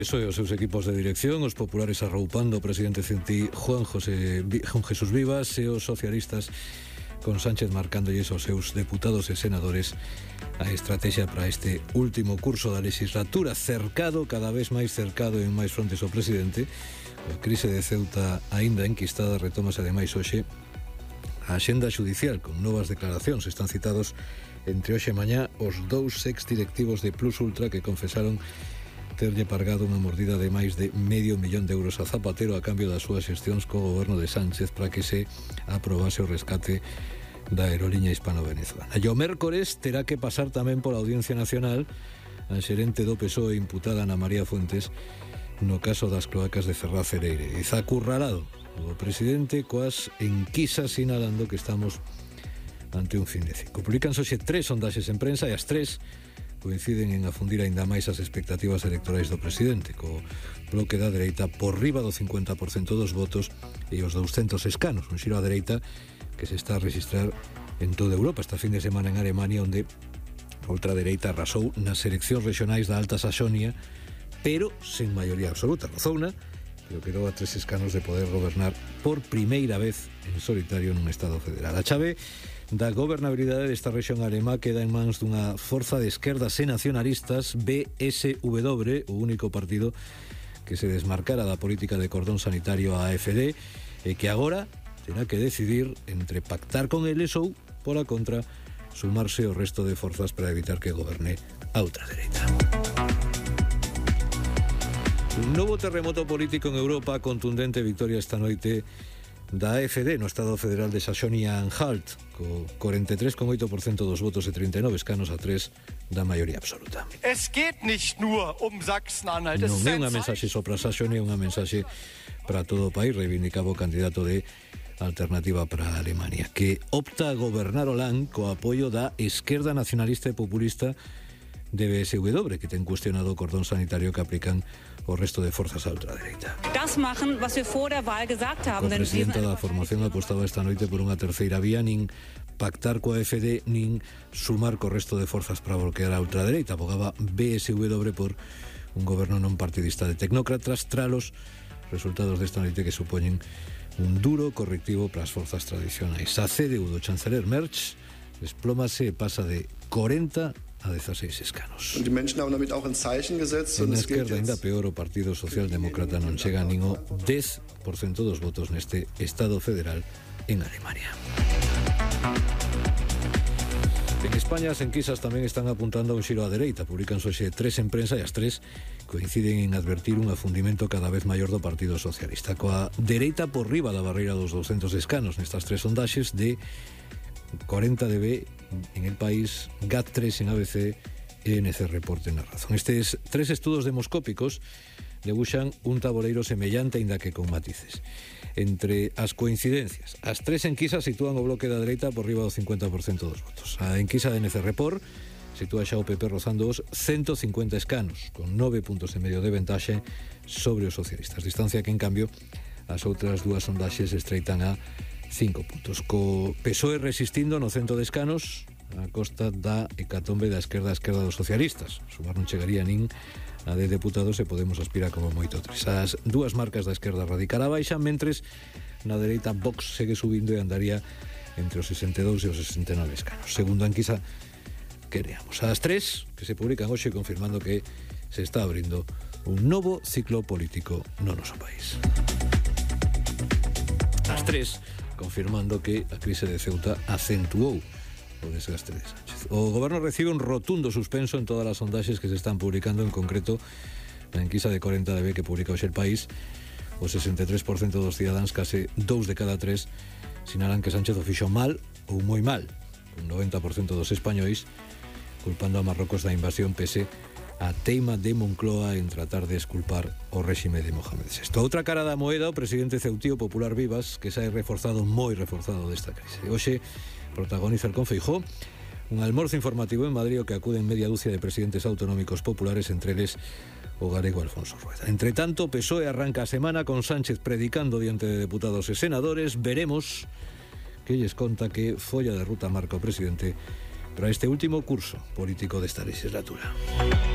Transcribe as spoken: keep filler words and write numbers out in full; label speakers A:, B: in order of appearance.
A: Eso e os seus equipos de dirección, os populares arroupando o presidente Centí Juan José Juan Jesús Vivas e os socialistas con Sánchez marcándolles aos seus deputados e senadores a estrategia para este último curso da legislatura, cercado, cada vez máis cercado en máis frontes o presidente. A crise de Ceuta aínda enquistada, retómase ademais hoxe a axenda judicial con novas declaracións. Están citados entre hoxe e mañá os dous ex directivos de Plus Ultra que confesaron terlle pargado unha mordida de máis de medio millón de euros a Zapatero a cambio das súas xestións co goberno de Sánchez para que se aprobase o rescate da aeroliña hispano-venezolana. E o mércores terá que pasar tamén pola Audiencia Nacional a xerente do P S O E imputada Ana María Fuentes no caso das cloacas de Ferraz Cereire. Zacurralado o presidente coas enquisas sinalando que estamos ante un fin de ciclo. Publicanse hoxe tres sondaxes en prensa e as tres coinciden en afundir aínda máis as expectativas electorais do presidente, co bloque da dereita por riba do cincuenta por cento dos votos e os douscentos escanos, un xiro á dereita que se está a registrar en toda Europa. Esta fin de semana en Alemania, onde a ultradereita arrasou nas eleccións regionais da Alta Saxonia, pero sen maioría absoluta. Rozouna, pero quedou a tres escanos de poder gobernar por primeira vez en solitario nun Estado federal. A chave da gobernabilidade desta rexión alemá queda en mans dunha forza de esquerdas e nacionalistas, B S W, o único partido que se desmarcara da política de cordón sanitario a AfD e que agora terá que decidir entre pactar con eles ou, pola contra, sumarse ao resto de forzas para evitar que goberne a ultradereita. Un novo terremoto político en Europa, contundente victoria esta noite da AfD no Estado Federal de Saxonia-Anhalt, co cuarenta e tres coma oito por cento dos votos e trinta e nove escanos a tres da maioría absoluta.
B: Es geht nicht nur um Sachsen-Anhalt.
A: Non é unha mensaxe só para Saxonia, é unha mensaxe para todo o país, reivindicaba o candidato de Alternativa para Alemania, que opta a gobernar o Land co apoio da esquerda nacionalista e populista de B S W, que ten cuestionado o cordón sanitario que aplican o resto de forzas a ultradereita.
C: Das machen, was wir vor der Wahl gesagt haben.
A: A presidenta da formación apostaba esta noite por unha terceira vía, nin pactar coa AfD, nin sumar co resto de forzas para bloquear a ultradereita. Abogaba B S W por un goberno non partidista de tecnócratas tralos resultados desta noite que supoñen un duro correctivo para as forzas tradicionais. A C D U do chanceler Merz desplómase e pasa de corenta a dieciséis escanos.
D: Und die Menschen haben damit auch ein Zeichen gesetzt.
A: En a esquerda, ainda peor, o Partido Socialdemócrata non chega nin o dez por cento dos votos neste Estado federal en Alemania. En España, as enquisas tamén están apuntando a un xiro á dereita. Publican hoxe tres en prensa e as tres coinciden en advertir un afundimento cada vez maior do Partido Socialista, coa dereita por riba da barreira dos douscentos escanos nestas tres sondaxes de cuarenta de B en El País, G A T tres en A B C e N C Report en La Razón. Estes tres estudos demoscópicos debuxan un tabuleiro semellante, aínda que con matices. Entre as coincidencias, as tres enquisas sitúan o bloque da dereita por riba do cincuenta por cento dos votos. A enquisa de N C Report sitúa xa o P P rozando os ciento cincuenta escanos, con nove puntos e medio de ventaxe sobre os socialistas. Distancia que, en cambio, as outras dúas sondaxes estreitan a cinco puntos. Co P S O E resistindo no cento de escanos a costa da hecatombe da esquerda a esquerda dos socialistas. Sumar non chegaría nin a de deputados e Podemos aspira como moito tres. As dúas marcas da esquerda radical a baixa, mentres na dereita Vox segue subindo e andaría entre os sesenta e dous e os sesenta e nove escanos. Segundo a enquisa que leamos. As tres que se publican hoxe confirmando que se está abrindo un novo ciclo político no noso país. As tres confirmando que a crise de Ceuta acentuou o desgaste de Sánchez. O goberno recibe un rotundo suspenso en todas as sondaxes que se están publicando, en concreto na enquisa de cuarenta de B que publica hoxe El País. O sesenta e tres por cento dos cidadáns, case dous de cada tres, sinalan que Sánchez o fixo mal ou moi mal. Un noventa por cento dos españois culpando a Marrocos da invasión pese a teima de Moncloa en tratar de esculpar o réxime de Mohamed sexto. Outra cara da moeda, o presidente ceutío Popular Vivas, que sae reforzado, moi reforzado desta crise. Hoxe protagoniza el con Feijóo un almorzo informativo en Madrid que acuden media dúcia de presidentes autonómicos populares, entre eles o galego Alfonso Rueda. Entre tanto, P S O E arranca a semana con Sánchez predicando diante de deputados e senadores. Veremos que lles conta que folla de ruta marca o presidente para este último curso político desta legislatura.